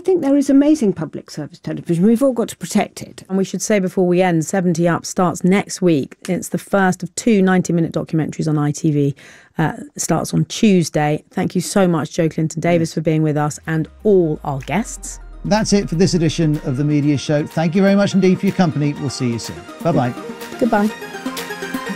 think there is amazing public service television. We've all got to protect it. And we should say before we end, 70 Up starts next week. It's the first of 2 90-minute documentaries on ITV. Starts on Tuesday. Thank you so much, Jo Clinton-Davies, for being with us and all our guests. That's it for this edition of The Media Show. Thank you very much indeed for your company. We'll see you soon. Bye-bye. Goodbye.